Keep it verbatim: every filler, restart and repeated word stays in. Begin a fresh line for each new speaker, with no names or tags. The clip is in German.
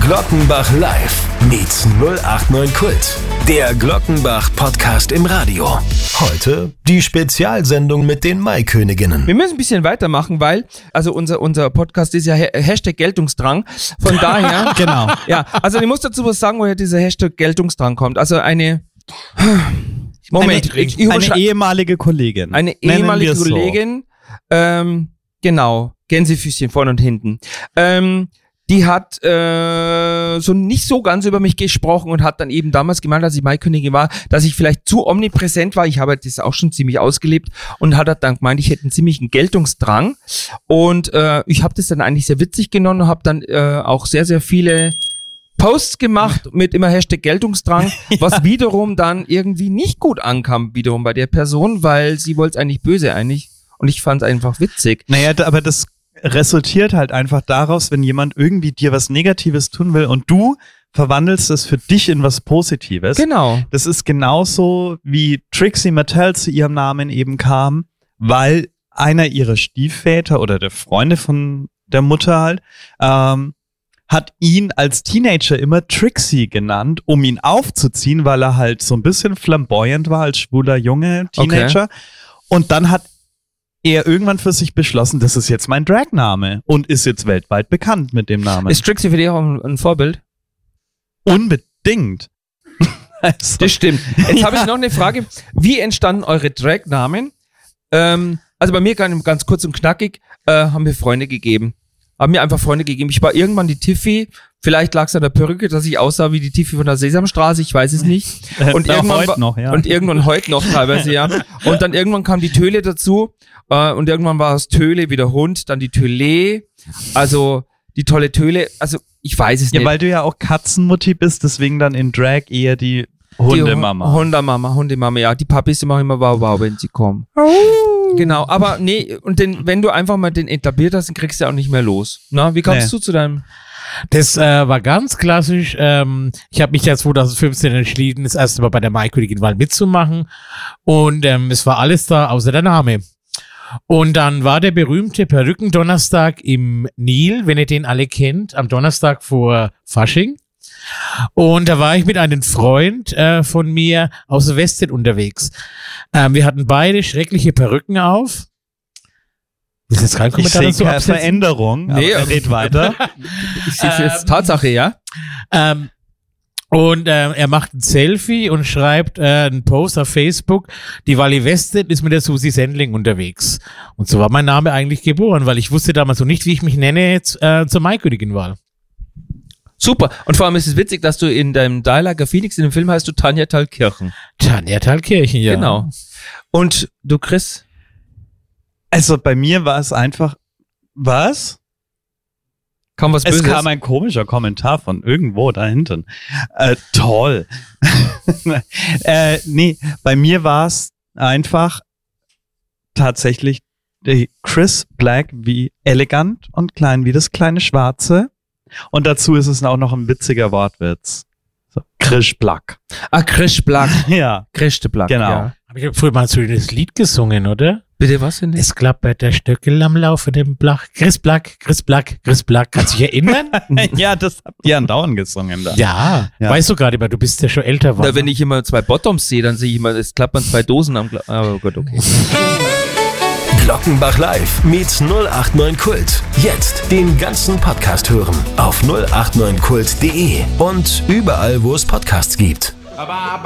Glockenbach Live meets null acht neun Kult. Der Glockenbach-Podcast im Radio. Heute die Spezialsendung mit den Maiköniginnen.
Wir müssen ein bisschen weitermachen, weil, also unser, unser Podcast ist ja Hashtag Geltungsdrang. Von daher.
Genau.
Ja, also ich muss dazu was sagen, woher dieser Hashtag Geltungsdrang kommt. Also eine. Moment,
eine,
ich, ich
eine ehemalige Kollegin.
Eine ehemalige Kollegin, so. ähm, genau, Gänsefüßchen vorne und hinten. Ähm, die hat äh, so nicht so ganz über mich gesprochen und hat dann eben damals gemeint, als ich Maikönigin war, dass ich vielleicht zu omnipräsent war. Ich habe das auch schon ziemlich ausgelebt und hat dann gemeint, ich hätte einen ziemlichen Geltungsdrang. Und äh, ich habe das dann eigentlich sehr witzig genommen und habe dann äh, auch sehr, sehr viele Posts gemacht mit immer Hashtag Geltungsdrang, ja. Was wiederum dann irgendwie nicht gut ankam, wiederum bei der Person, weil sie wollte es eigentlich böse eigentlich und ich fand es einfach witzig.
Naja, aber das resultiert halt einfach daraus, wenn jemand irgendwie dir was Negatives tun will und du verwandelst es für dich in was Positives.
Genau.
Das ist genauso, wie Trixie Mattel zu ihrem Namen eben kam, weil einer ihrer Stiefväter oder der Freunde von der Mutter halt, ähm, hat ihn als Teenager immer Trixie genannt, um ihn aufzuziehen, weil er halt so ein bisschen flamboyant war als schwuler Junge Teenager. Okay. Und dann hat er irgendwann für sich beschlossen, das ist jetzt mein Dragname und ist jetzt weltweit bekannt mit dem Namen.
Ist Trixie für dich auch ein, ein Vorbild?
Unbedingt.
Also. Das stimmt. Jetzt habe ich noch eine Frage. Wie entstanden eure Dragnamen? Ähm, also bei mir ganz, ganz kurz und knackig, äh, haben mir Freunde gegeben. Haben mir einfach Freunde gegeben. Ich war irgendwann die Tiffy. Vielleicht lag es an der Perücke, dass ich aussah wie die Tiffy von der Sesamstraße. Ich weiß es nicht. Und, irgendwann,
heute noch, ja.
und irgendwann heute noch teilweise, ja. Und dann irgendwann kam die Töle dazu. Äh, und irgendwann war es Töle, wieder Hund, dann die Töle. Also die tolle Töle. Also ich weiß es
ja,
nicht.
Ja, weil du ja auch Katzenmutti bist, deswegen dann in Drag eher die Hundemama.
Die Hundemama, Hundemama, ja. Die Papis machen immer wow, wow, wenn sie kommen. Genau, aber nee, und den, wenn du einfach mal den etabliert hast, dann kriegst du ja auch nicht mehr los. Na, wie kamst nee. du zu deinem?
Das äh, war ganz klassisch. Ähm, ich habe mich ja zwanzig fünfzehn entschieden, das erste Mal bei der Maikönigin-Wahl mitzumachen. Und ähm, es war alles da, außer der Name. Und dann war der berühmte Perückendonnerstag im Nil, wenn ihr den alle kennt, am Donnerstag vor Fasching. Und da war ich mit einem Freund äh, von mir aus der Westin unterwegs. Ähm, wir hatten beide schreckliche Perücken auf.
Das ist kein Kommentar dazu. Ich sehe keine Veränderung.
Nee,
aber red weiter.
Ich sehe es jetzt Tatsache, ja.
Ähm, und äh, er macht ein Selfie und schreibt äh, einen Post auf Facebook, die Wally Westin ist mit der Susi Sendling unterwegs. Und so war mein Name eigentlich geboren, weil ich wusste damals noch nicht, wie ich mich nenne jetzt äh, zur Maikönigin-Wahl.
Super. Und vor allem ist es witzig, dass du in deinem Dialoger Phoenix in dem Film heißt du Tanja Thalkirchen.
Tanja Thalkirchen, ja.
Genau. Und du, Chris?
Also bei mir war es einfach, was?
Kam was Böses?
Es kam ein komischer Kommentar von irgendwo da hinten. Äh, toll. äh, nee, bei mir war es einfach tatsächlich Chris Black wie elegant und klein wie das kleine Schwarze. Und dazu ist es auch noch ein witziger Wortwitz. So, Chris Black.
Ah, Chris Black.
Ja.
Chris Black,
genau.
Ja.
Hab ich früher mal so das Lied gesungen, oder?
Bitte, was denn?
Es klappert der Stöckel am laufenden Blach. Chris Black, Chris Black, Chris Black. Kannst du dich erinnern?
Ja, das habt ihr andauernd gesungen da.
Ja, ja. Weißt du gerade, weil du bist ja schon älter geworden.
Na, wenn ich immer zwei Bottoms sehe, dann sehe ich immer, es klappern zwei Dosen am Gla- Oh Gott, okay.
Glockenbach Live meets null acht neun Kult. Jetzt den ganzen Podcast hören auf null acht neun kult punkt de und überall, wo es Podcasts gibt.